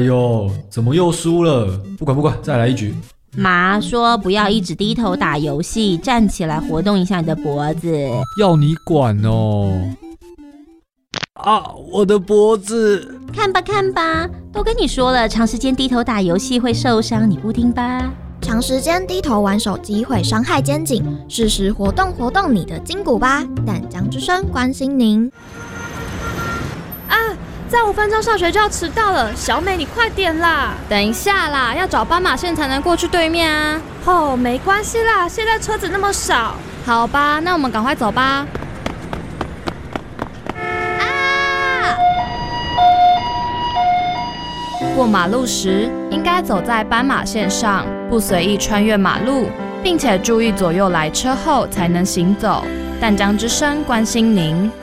呦，怎么又输了？不管，再来一局。 妈说不要一直低头打游戏，站起来活动一下你的脖子。 要你管哦！啊，我的脖子！ 看吧，都跟你说了，长时间低头打游戏会受伤，你不听吧？ 长时间低头玩手机会伤害肩颈，适时活动你的筋骨吧。淡江之声关心您。 再5分钟上学就要迟到了，小美你快点啦！ 等一下啦，要找斑马线才能过去对面啊。 没关系啦，现在车子那么少。 好吧，那我们赶快走吧。过马路时应该走在斑马线上，不随意穿越马路，并且注意左右来车后才能行走。淡江之声关心您。